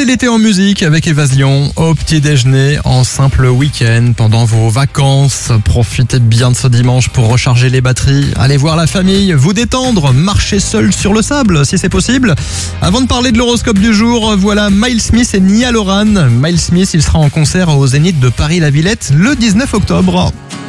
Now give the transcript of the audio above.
l'été en musique avec Évasion, au petit déjeuner, en simple week-end, pendant vos vacances. Profitez bien de ce dimanche pour recharger les batteries, aller voir la famille, vous détendre, marcher seul sur le sable si c'est possible. Avant de parler de l'horoscope du jour, voilà Miles Smith et Nia Loran. Miles Smith, il sera en concert au Zénith de Paris-la-Villette le 19 octobre.